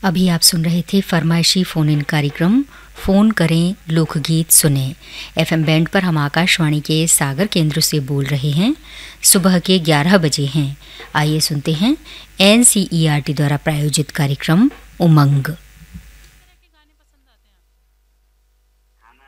अभी आप सुन रहे थे फरमाइशी फ़ोन इन कार्यक्रम फ़ोन करें लोकगीत सुने। एफएम बैंड पर हम आकाशवाणी के सागर केंद्र से बोल रहे हैं। सुबह के 11 बजे हैं। आइए सुनते हैं NCERT द्वारा प्रायोजित कार्यक्रम उमंग।